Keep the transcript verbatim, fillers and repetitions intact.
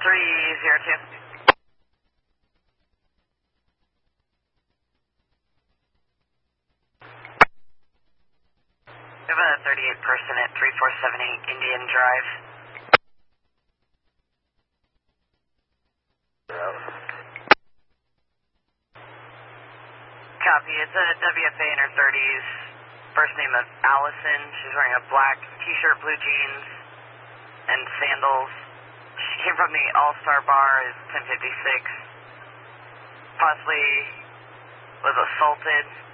three zero two. We have a thirty-eight person at three four seven eight Indian Drive. Copy. It's a W F A in her thirties. First name of Allison. She's wearing a black t-shirt, blue jeans, and sandals. She came from the All-Star Bar at ten fifty-six. Possibly was assaulted.